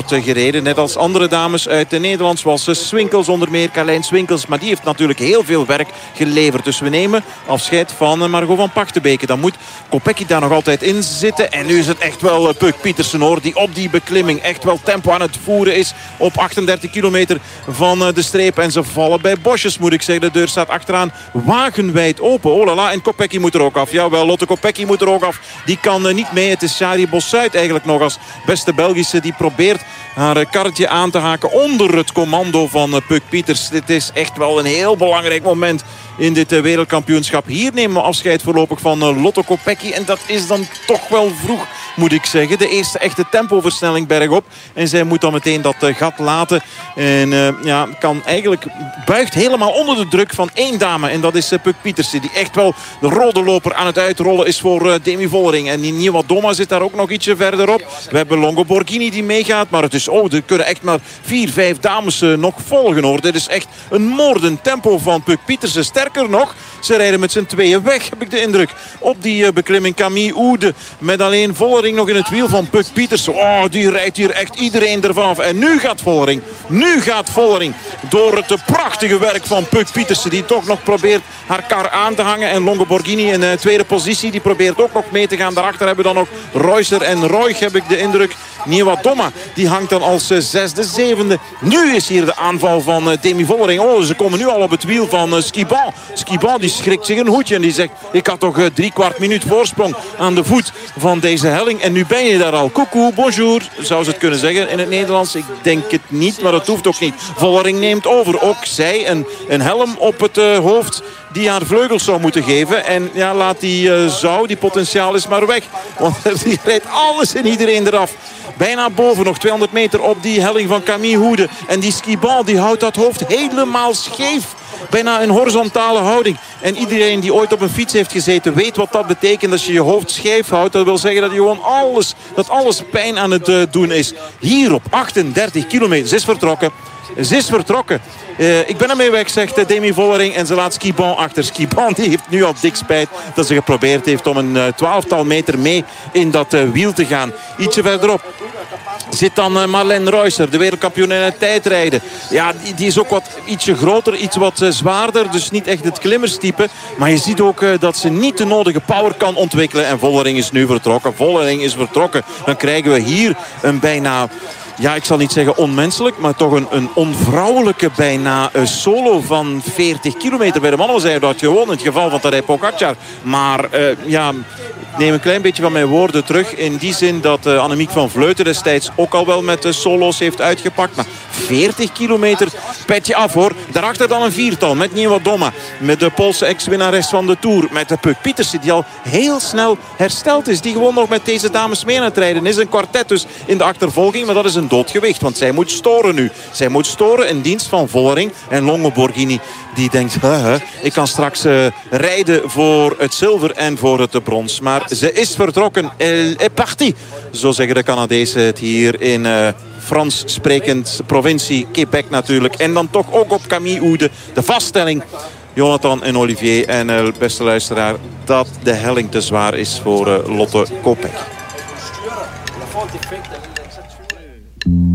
wordt gereden. Net als andere dames uit Nederland, zoals Swinkels onder meer, Carlijn Swinkels. Maar die heeft natuurlijk heel veel werk geleverd. Dus we nemen afscheid van Margot van Pachtenbeke. Dan moet Kopecky daar nog altijd in zitten. En nu is het echt wel Puk Pietersen hoor, die op die beklimming echt wel tempo aan het voeren is. Op 38 kilometer van de streep. En ze vallen bij bosjes, moet ik zeggen. De deur staat achteraan wagenwijd open. Oh la la, en Kopecky moet er ook af. Jawel, Lotte Kopecky moet er ook af. Die kan niet mee. Het is Shari Bossuit eigenlijk nog als beste Belgische. Die probeert haar karretje aan te haken onder het commando van Puk Pieters. Dit is echt wel een heel belangrijk moment in dit wereldkampioenschap. Hier nemen we afscheid voorlopig van Lotte Kopecky. En dat is dan toch wel vroeg, moet ik zeggen. De eerste echte tempoversnelling bergop. En zij moet dan meteen dat gat laten. En kan eigenlijk buigt helemaal onder de druk van één dame. En dat is Puk Pietersen. Die echt wel de rode loper aan het uitrollen is voor Demi Vollering. En die Nieuwa Doma zit daar ook nog ietsje verderop. We hebben Longo Borghini die meegaat. Maar het is, er kunnen echt maar 4, 5 dames nog volgen hoor. Dit is echt een moordend tempo van Puk Pietersen. Sterker nog, ze rijden met z'n tweeën weg, heb ik de indruk. Op die beklimming Camille Oude. Met alleen Vollering nog in het wiel van Puk Pietersen. Oh, die rijdt hier echt iedereen ervan af. En nu gaat Vollering. Nu gaat Vollering. Door het prachtige werk van Puk Pietersen. Die toch nog probeert haar kar aan te hangen. En Longo Borghini in tweede positie. Die probeert ook nog mee te gaan. Daarachter hebben we dan ook Reusser en Roig, heb ik de indruk. Nieuwa Doma, die hangt dan als zesde, zevende. Nu is hier de aanval van Demi Vollering. Oh, ze komen nu al op het wiel van Skiban. Skiban die schrikt zich een hoedje en die zegt, ik had toch 3/4 minuut voorsprong aan de voet van deze helling. En nu ben je daar al. Coucou, bonjour, zou ze het kunnen zeggen in het Nederlands. Ik denk het niet, maar dat hoeft ook niet. Vollering neemt over. Ook zij een helm op het hoofd die haar vleugels zou moeten geven. En ja, laat die die potentiaal is maar weg. Want die rijdt alles en iedereen eraf. Bijna boven, nog 200 meter op die helling van Camille Hoede. En die Skiban, die houdt dat hoofd helemaal scheef. Bijna een horizontale houding. En iedereen die ooit op een fiets heeft gezeten weet wat dat betekent als je je hoofd scheef houdt. Dat wil zeggen dat je gewoon alles pijn aan het doen is. Hier op 38 kilometer. Ze is vertrokken. Ze is vertrokken. Ik ben ermee weg, zegt Demi Vollering. En ze laat Skiban achter. Skiban die heeft nu al dik spijt dat ze geprobeerd heeft om een 12-tal meter mee in dat wiel te gaan. Ietsje verderop zit dan Marlène Reusser, de wereldkampioen in het tijdrijden. Ja, die is ook ietsje groter, iets wat zwaarder. Dus niet echt het klimmerstype. Maar je ziet ook dat ze niet de nodige power kan ontwikkelen. En Vollering is nu vertrokken. Vollering is vertrokken. Dan krijgen we hier een bijna... Ja, ik zal niet zeggen onmenselijk, maar toch een onvrouwelijke bijna solo van 40 kilometer. Bij de mannen zijn dat gewoon in het geval van Tadej Pogačar. Maar ik neem een klein beetje van mijn woorden terug. In die zin dat Annemiek van Vleuten destijds ook al wel met solo's heeft uitgepakt. Maar 40 kilometer, petje af hoor. Daarachter dan een viertal met Nieuwa Doma. Met de Poolse ex-winnares van de Tour. Met de Puk Pietersen die al heel snel hersteld is. Die gewoon nog met deze dames mee aan het rijden is. Een kwartet dus in de achtervolging. Maar dat is een doodgewicht, want zij moet storen nu. Zij moet storen in dienst van Vollering. En Longo Borghini die denkt, ik kan straks rijden voor het zilver en voor het brons. Maar ze is vertrokken. Elle est partie. Zo zeggen de Canadezen het hier in Frans sprekend provincie Quebec natuurlijk. En dan toch ook op Camille Oude. De vaststelling, Jonathan en Olivier en beste luisteraar, dat de helling te zwaar is voor Lotte Kopecky.